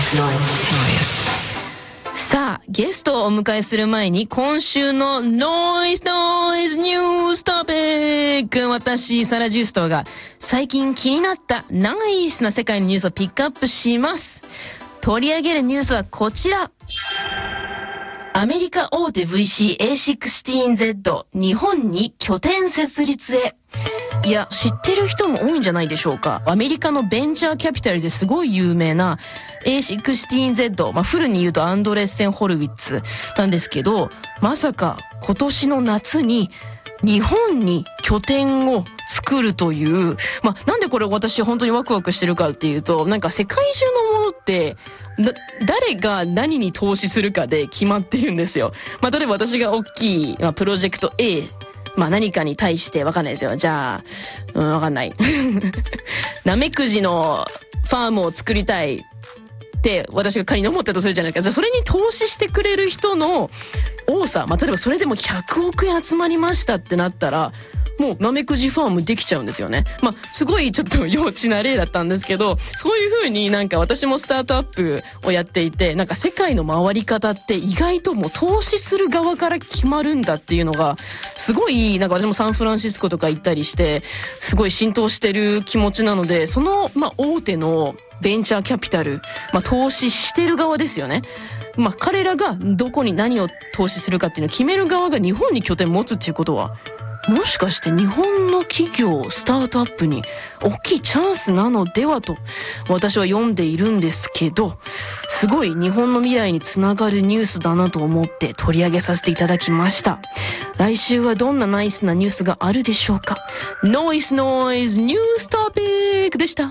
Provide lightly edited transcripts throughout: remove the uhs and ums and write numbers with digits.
さあゲストをお迎えする前に今週のノイズニューストピック、私サラ・ジュストが最近気になったナイスな世界のニュースをピックアップします。取り上げるニュースはこちら。アメリカ大手 VC-A16Z 日本に拠点設立へ。いや、知ってる人も多いんじゃないでしょうか。アメリカのベンチャーキャピタルですごい有名な A16Z、フルに言うとアンドレッセン・ホルウィッツなんですけど、まさか今年の夏に日本に拠点を作るという、なんでこれ私本当にワクワクしてるかっていうと、なんか世界中のものって誰が何に投資するかで決まってるんですよ。例えば私が大きい、プロジェクト A、何かに対してわかんないですよ。じゃあ、わかんない。ナメクジのファームを作りたいって私が仮に思ったとするじゃないですか。じゃあそれに投資してくれる人の多さ、例えばそれでも100億円集まりましたってなったら、もうナメクジファームできちゃうんですよね。すごいちょっと幼稚な例だったんですけど、そういう風になんか私もスタートアップをやっていて、なんか世界の回り方って意外ともう投資する側から決まるんだっていうのがすごい、なんか私もサンフランシスコとか行ったりしてすごい浸透してる気持ちなので、その大手のベンチャーキャピタル、投資してる側ですよね。彼らがどこに何を投資するかっていうのを決める側が日本に拠点持つっていうことは、もしかして日本の企業スタートアップに大きいチャンスなのではと私は読んでいるんですけど、すごい日本の未来につながるニュースだなと思って取り上げさせていただきました。来週はどんなナイスなニュースがあるでしょうか。ノイズニューストピックでした。ノイ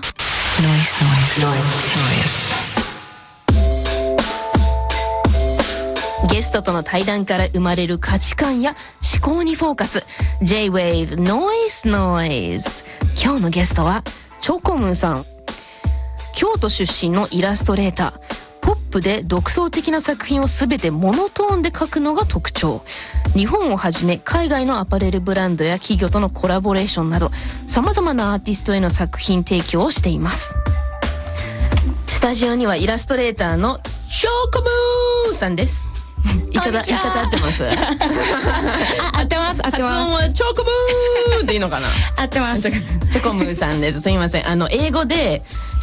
ズゲストとの対談から生まれる価値観や思考にフォーカス。 J-Wave Noise。 今日のゲストはチョコムーさん。京都出身のイラストレーター。ポップで独創的な作品をすべてモノトーンで描くのが特徴。日本をはじめ海外のアパレルブランドや企業とのコラボレーションなど様々なアーティストへの作品提供をしています。スタジオにはイラストレーターのチョコムーさんです。言い方合ってます？合ってます。発音はチョコムーでいいのかな？ 合ってます。 チョコムーさんです。すみません。英語で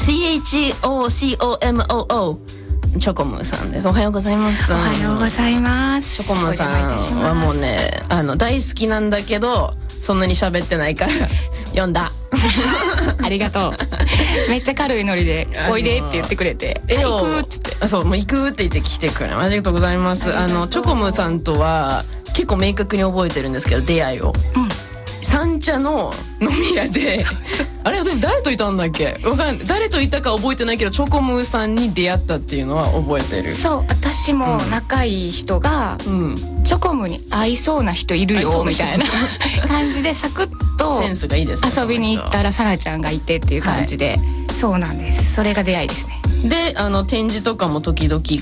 CHOCOMOO チョコムーさんです。おはようございます。 おはようございます。 チョコムーさんはもうね、大好きなんだけどそんなに喋ってないから読んだ。 ありがとう。めっちゃ軽いノリでおいでって言ってくれて、行くっつって、 そう、もう行くって言って来てくれ、ありがとうございます。チョコムさんとは結構明確に覚えてるんですけど、出会いを、三茶の飲み屋であれ私誰といたんだっけ、わかんない、誰といたか覚えてないけどチョコムーさんに出会ったっていうのは覚えてる。 そう、私も仲いい人が、チョコムに合いそうな人いるよみたいな感じでサクッとセンスがいいですね。 遊びに行ったらサラちゃんがいてっていう感じで、そうなんです。それが出会いですね。 で展示とかも時々